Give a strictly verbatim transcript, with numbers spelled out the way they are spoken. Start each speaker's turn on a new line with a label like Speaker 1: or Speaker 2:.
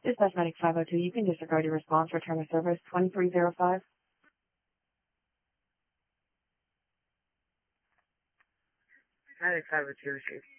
Speaker 1: Dispatch Medic five oh two, you can disregard your response. Return to service twenty-three oh five.
Speaker 2: Medic five oh two received.